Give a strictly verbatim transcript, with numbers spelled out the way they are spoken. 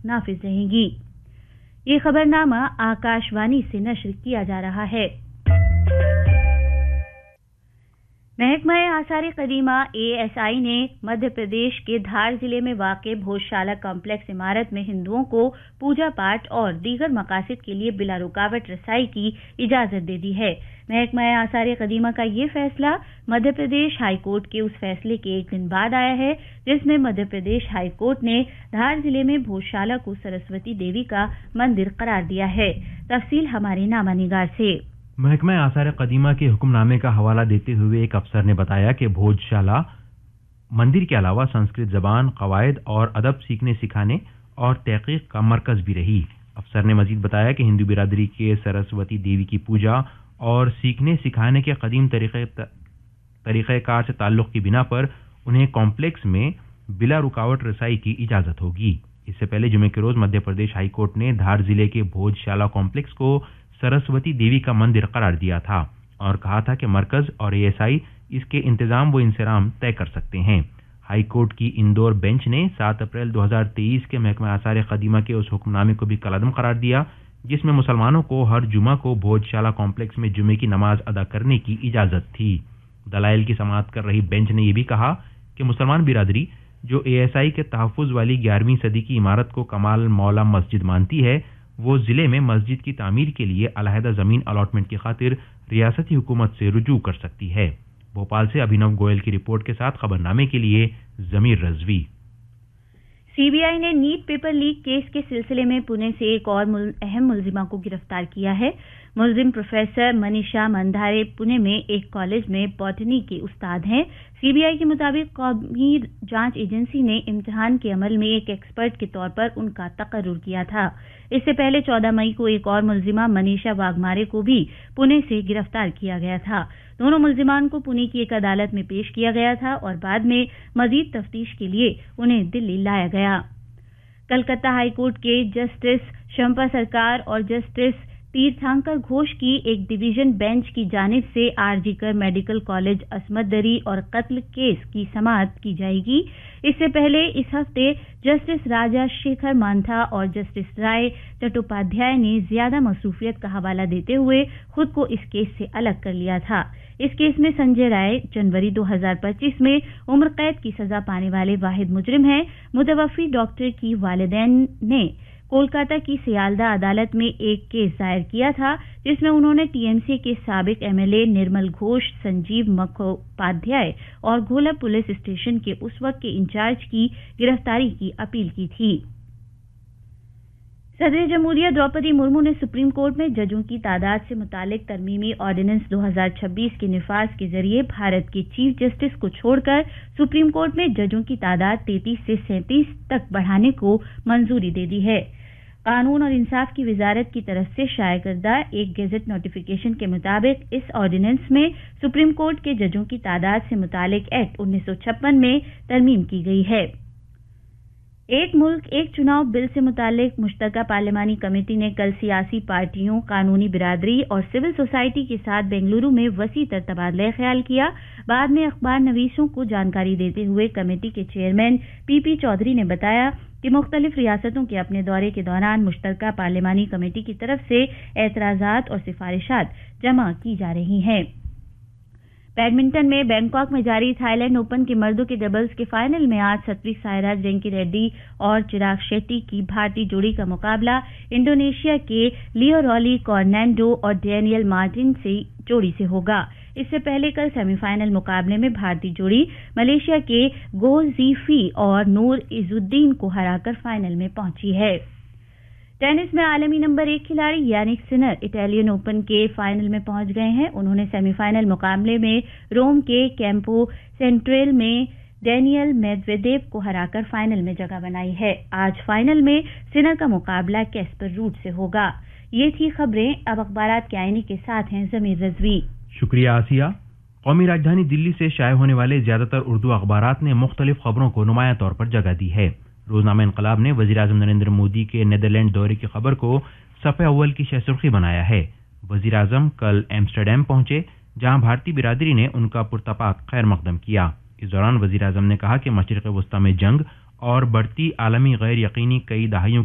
نافذ رہیں گی۔ یہ خبرنامہ آکاشوانی سے نشر کیا جا رہا ہے۔ محکمہ آثار قدیمہ اے ایس آئی نے مدھیہ پردیش کے دھار ضلع میں واقع بھوجشالا کمپلیکس عمارت میں ہندوؤں کو پوجا پاٹ اور دیگر مقاصد کے لیے بلا رکاوٹ رسائی کی اجازت دے دی ہے۔ محکمہ آثار قدیمہ کا یہ فیصلہ مدھیہ پردیش ہائی کورٹ کے اس فیصلے کے ایک دن بعد آیا ہے جس میں مدھیہ پردیش ہائی کورٹ نے دھار ضلع میں بھوجشالا کو سرسوتی دیوی کا مندر قرار دیا ہے۔ تفصیل ہمارے نامہ نگار سے۔ محکمہ آثار قدیمہ کے حکم نامے کا حوالہ دیتے ہوئے ایک افسر نے بتایا کہ بھوجشالا مندر کے علاوہ سنسکرت زبان، قواعد اور ادب سیکھنے سکھانے اور تحقیق کا مرکز بھی رہی۔ افسر نے مزید بتایا کہ ہندو برادری کے سرسوتی دیوی کی پوجا اور سیکھنے سکھانے کے قدیم طریقہ کار سے تعلق کی بنا پر انہیں کمپلیکس میں بلا رکاوٹ رسائی کی اجازت ہوگی۔ اس سے پہلے جمعے کے روز مدھیہ پردیش ہائی کورٹ نے دھار ضلع کے بھوجشالا کمپلیکس کو سرسوتی دیوی کا مندر قرار دیا تھا اور کہا تھا کہ مرکز اور اے ایس آئی اس کے انتظام و انصرام طے کر سکتے ہیں۔ ہائی کورٹ کی اندور بینچ نے سات اپریل دو ہزار تیئیس کے محکمہ آثار قدیمہ کے اس حکم نامے کو بھی کالعدم قرار دیا جس میں مسلمانوں کو ہر جمعہ کو بھوجشالا کمپلیکس میں جمعے کی نماز ادا کرنے کی اجازت تھی۔ دلائل کی سماعت کر رہی بینچ نے یہ بھی کہا کہ مسلمان برادری جو اے ایس آئی کے تحفظ والی گیارہویں صدی کی عمارت کو کمال مولا مسجد مانتی ہے وہ ضلع میں مسجد کی تعمیر کے لیے علیحدہ زمین الاٹمنٹ کی خاطر ریاستی حکومت سے رجوع کر سکتی ہے۔ بھوپال سے ابھینو گوئل کی رپورٹ کے ساتھ خبر نامے کے لیے ضمیر رضوی۔ سی بی آئی نے نیٹ پیپر لیک کیس کے سلسلے میں پونے سے ایک اور اہم ملزمہ کو گرفتار کیا ہے۔ ملزم پروفیسر منیشا مندھارے پونے میں ایک کالج میں باٹنی کے استاد ہیں۔ سی بی آئی کے مطابق قومی جانچ ایجنسی نے امتحان کے عمل میں ایک ایکسپرٹ کے طور پر ان کا تقرر کیا تھا۔ اس سے پہلے چودہ مئی کو ایک اور ملزمہ منیشا واگمارے کو بھی پونے سے گرفتار کیا گیا تھا۔ دونوں ملزمان کو پونے کی ایک عدالت میں پیش کیا گیا تھا اور بعد میں مزید تفتیش کے لیے انہیں دلی لایا گیا۔ کلکتہ ہائی کورٹ کے جسٹس شمپا سرکار اور جسٹس تیرتھانکر گھوش کی ایک ڈویژن بینچ کی جانب سے آر جی کر میڈیکل کالج عصمت دری اور قتل کیس کی سماعت کی جائے گی۔ اس سے پہلے اس ہفتے جسٹس راجا شیکھر مانتھا اور جسٹس رائے چٹوپادھیائے نے زیادہ مصروفیت کا حوالہ دیتے ہوئے خود کو اس کیس سے الگ کر لیا تھا۔ اس کیس میں سنجے رائے جنوری دو ہزار پچیس میں عمر قید کی سزا پانے والے واحد مجرم ہیں۔ متوفی ڈاکٹر کی والدین نے کولکاتہ کی سیالدہ عدالت میں ایک کیس دائر کیا تھا جس میں انہوں نے ٹی ایم سی کے سابق ایم ایل اے نرمل گھوش، سنجیو مکھوپادھیائے اور گھولا پولیس اسٹیشن کے اس وقت کے انچارج کی گرفتاری کی اپیل کی تھی۔ صدر جمہوریہ دروپدی مرمو نے سپریم کورٹ میں ججوں کی تعداد سے متعلق ترمیمی آرڈیننس دو ہزار چھبیس کے نفاذ کے ذریعے بھارت کے چیف جسٹس کو چھوڑ کر سپریم کورٹ میں ججوں کی تعداد تینتیس سے سینتیس تک بڑھانے کو منظوری دے دی ہے۔ قانون اور انصاف کی وزارت کی طرف سے شائع کردہ ایک گیزٹ نوٹیفیکیشن کے مطابق اس آرڈیننس میں سپریم کورٹ کے ججوں کی تعداد سے متعلق ایکٹ انیس سو چھپن میں ترمیم کی گئی ہے۔ ایک ملک ایک چناؤ بل سے متعلق مشترکہ پارلیمانی کمیٹی نے کل سیاسی پارٹیوں، قانونی برادری اور سول سوسائٹی کے ساتھ بنگلورو میں وسیع تر تبادلہ خیال کیا۔ بعد میں اخبار نویسوں کو جانکاری دیتے ہوئے کمیٹی کے چیئرمین پی پی چودھری نے بتایا کہ مختلف ریاستوں کے اپنے دورے کے دوران مشترکہ پارلیمانی کمیٹی کی طرف سے اعتراضات اور سفارشات جمع کی جا رہی ہیں۔ بیڈمنٹن میں بینکاک میں جاری تھائی لینڈ اوپن کے مردوں کے ڈبلز کے فائنل میں آج ستوی سائراج رینکی ریڈی اور چراغ شیٹی کی بھارتی جوڑی کا مقابلہ انڈونیشیا کے لیو رولی کارنینڈو اور ڈینیل مارٹن سے جوڑی سے ہوگا۔ اس سے پہلے کل سیمی فائنل مقابلے میں بھارتی جوڑی ملیشیا کے گو زی فی اور نور عز الدین کو ہرا کر فائنل میں پہنچی ہے۔ ٹینس میں عالمی نمبر ایک کھلاڑی یانک سنر اٹالین اوپن کے فائنل میں پہنچ گئے ہیں۔ انہوں نے سیمی فائنل مقابلے میں روم کے کیمپو سینٹریل میں ڈینیل میدویدیو کو ہرا کر فائنل میں جگہ بنائی ہے۔ آج فائنل میں سنر کا مقابلہ کیسپر روٹ سے ہوگا۔ یہ تھی خبریں۔ اب اخبارات کے آئینے کے ساتھ ہیں ضمیر رضوی۔ شکریہ آسیہ۔ قومی راجدھانی دلی سے شائع ہونے والے زیادہ تر اردو اخبارات نے مختلف خبروں کو نمایاں طور پر جگہ دی ہے۔ روزنامہ انقلاب نے وزیراعظم نریندر مودی کے نیدرلینڈ دورے کی خبر کو صفحہ اول کی شہ سرخی بنایا ہے۔ وزیراعظم کل ایمسٹرڈیم پہنچے جہاں بھارتی برادری نے ان کا پرتپاک خیر مقدم کیا۔ اس دوران وزیراعظم نے کہا کہ مشرق وسطی میں جنگ اور بڑھتی عالمی غیر یقینی کئی دہائیوں